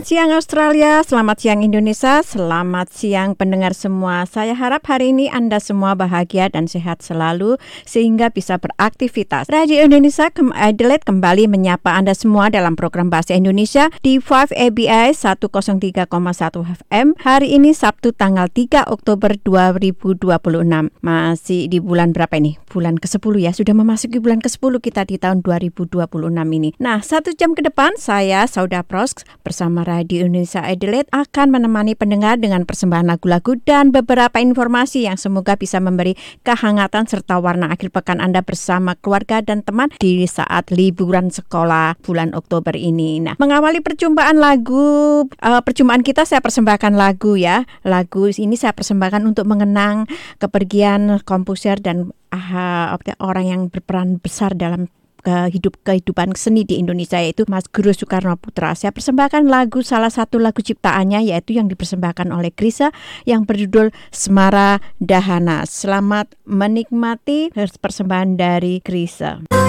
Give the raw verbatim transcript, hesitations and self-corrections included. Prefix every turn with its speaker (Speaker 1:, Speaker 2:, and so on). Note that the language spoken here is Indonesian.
Speaker 1: Siang Australia, selamat siang Indonesia, selamat siang pendengar semua. Saya harap hari ini Anda semua bahagia dan sehat selalu sehingga bisa beraktivitas. Radio Indonesia Adelaide kembali menyapa Anda semua dalam program Bahasa Indonesia di lima A B I seratus tiga koma satu F M. Hari ini Sabtu tanggal tiga Oktober dua ribu dua puluh enam. Masih di bulan berapa ini? Bulan kesepuluh ya, sudah memasuki bulan kesepuluh kita di tahun dua ribu dua puluh enam ini. Nah, satu jam ke depan saya, Sauda Pros, bersama Radio Indonesia Adelaide akan menemani pendengar dengan persembahan lagu-lagu dan beberapa informasi yang semoga bisa memberi kehangatan serta warna akhir pekan Anda bersama keluarga dan teman di saat liburan sekolah bulan Oktober ini. Nah, mengawali perjumpaan lagu, uh, perjumpaan kita saya persembahkan lagu ya. Lagu ini saya persembahkan untuk mengenang kepergian komposer dan uh, orang yang berperan besar dalam Kehidup, kehidupan seni di Indonesia, yaitu Mas Guru Soekarno Putra. Saya persembahkan lagu, salah satu lagu ciptaannya, yaitu yang dipersembahkan oleh Krisa yang berjudul Semara Dahana. Selamat menikmati persembahan dari Krisa.